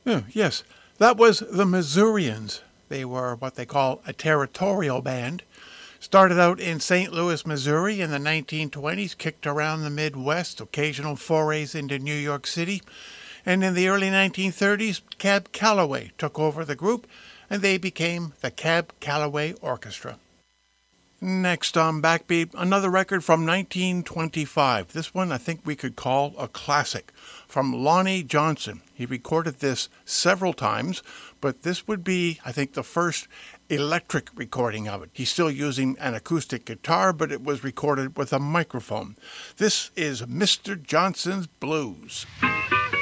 Yes, that was the Missourians. They were what they call a territorial band. Started out in St. Louis, Missouri in the 1920s, kicked around the Midwest, occasional forays into New York City, and in the early 1930s, Cab Calloway took over the group, and they became the Cab Calloway Orchestra. Next on Backbeat, another record from 1925. This one I think we could call a classic, from Lonnie Johnson. He recorded this several times, but this would be, I think, the first electric recording of it. He's still using an acoustic guitar, but it was recorded with a microphone. This is Mr. Johnson's Blues.